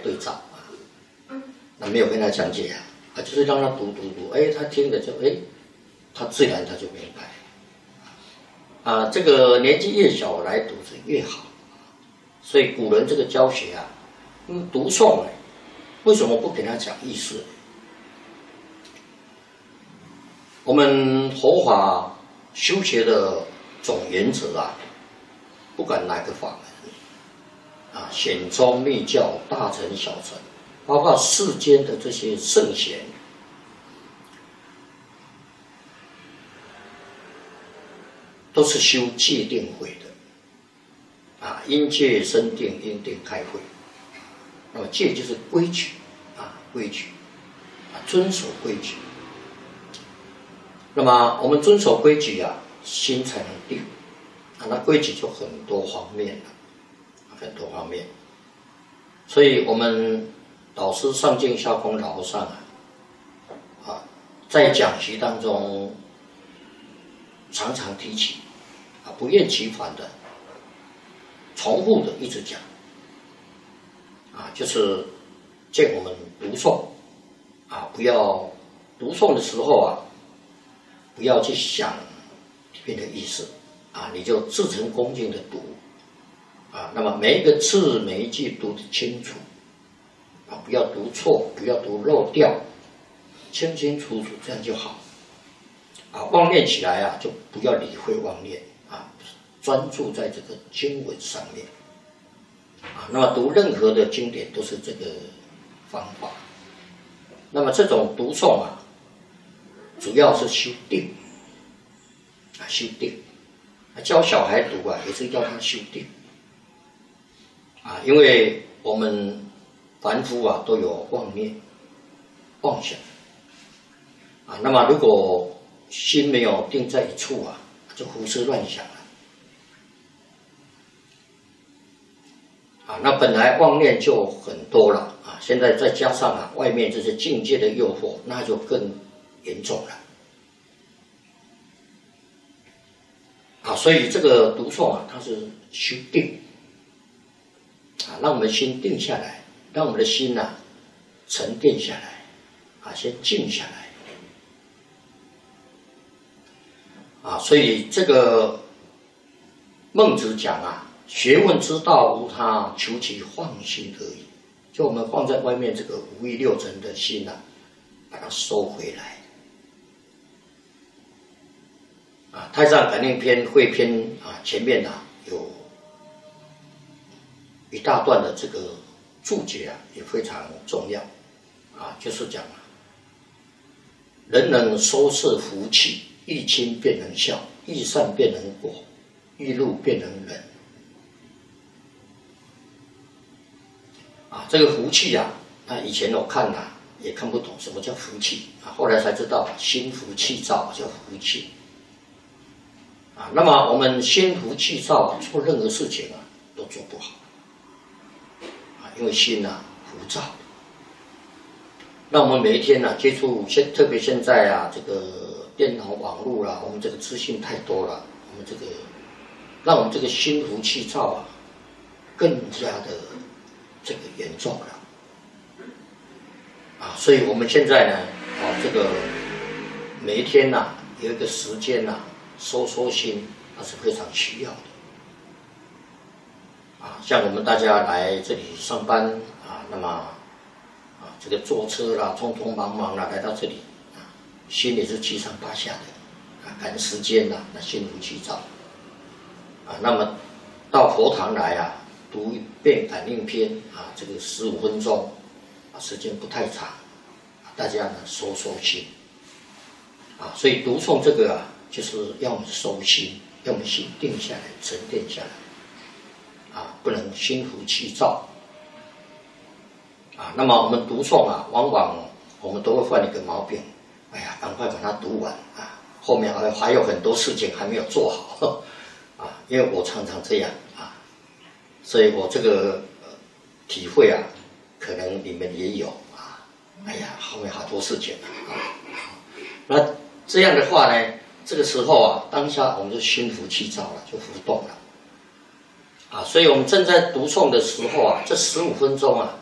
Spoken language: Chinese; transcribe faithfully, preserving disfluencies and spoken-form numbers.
对照啊，那没有跟他讲解啊，啊，就是让他读读读，哎，他听了就哎，他自然他就明白。啊，这个年纪越小来读是越好，所以古人这个教学啊，嗯，读诵呢，为什么不给他讲意思？我们佛法修学的总原则啊，不管哪个法门啊，显宗密教、大乘小乘，包括世间的这些圣贤，都是修戒定慧的啊，因戒生定，因定开慧。那么戒就是规矩啊，规矩啊，遵守规矩。那么我们遵守规矩啊，心才能定啊。那规矩就很多方面了，很多方面。所以我们老师上敬下空老和尚啊，啊，在讲习当中常常提起啊，不厌其烦的、重复的一直讲啊，就是见我们读诵啊，不要读诵的时候啊。不要去想里面的意思啊，你就至诚恭敬的读啊。那么每一个字每一句读得清楚啊，不要读错，不要读漏掉，清清楚楚，这样就好啊。妄念起来啊，就不要理会妄念啊，专注在这个经文上面啊。那么读任何的经典都是这个方法。那么这种读诵啊，主要是修定啊，修定啊，教小孩读啊，也是要他修定啊，因为我们凡夫啊都有妄念、妄想啊，那么如果心没有定在一处啊，就胡思乱想了啊，那本来妄念就很多了啊，现在再加上啊外面这些境界的诱惑，那就更严重了啊，所以这个读诵啊，它是修定啊，让我们心定下来，让我们的心呐、啊、沉淀下来啊，先静下来啊，所以这个孟子讲啊，学问之道无他，求其放心而已。就我们放在外面这个五欲六尘的心啊，把它收回来。啊，《太上感应篇》汇篇啊，前面啊有一大段的这个注解啊，也非常重要啊，就是讲啊，人能收摄福气，欲亲便能孝，欲善便能果，欲怒便能忍。啊，这个福气啊，那以前我看啊也看不懂什么叫福气啊，后来才知道心浮气躁叫福气。啊，那么我们心浮气躁啊，做任何事情啊都做不好啊，因为心啊浮躁。那我们每一天呢、啊、接触现，特别现在啊这个电脑网络啦、啊，我们这个资讯太多了，我们这个让我们这个心浮气躁啊更加的这个严重了啊，所以我们现在呢啊这个每一天呐、啊、有一个时间呐、啊。收收心，那是非常需要的啊！像我们大家来这里上班啊，那么啊，这个坐车啦，匆匆忙忙啦，来到这里啊，心里是七上八下的啊，赶时间啦，那心浮气躁啊。那么到佛堂来啊，读一遍感应篇啊，这个十五分钟啊，时间不太长，大家呢收收心啊。所以读诵这个啊。就是要我们收心，要我们心定下来、沉淀下来，啊，不能心浮气躁，啊。那么我们读诵啊，往往我们都会犯一个毛病，哎呀，赶快把它读完啊，后面还还有很多事情还没有做好，啊，因为我常常这样啊，所以我这个、呃、体会啊，可能你们也有啊，哎呀，后面好多事情啊，那这样的话呢？这个时候啊，当下我们就心浮气躁了，就浮动了，啊，所以我们正在读诵的时候啊，这十五分钟啊，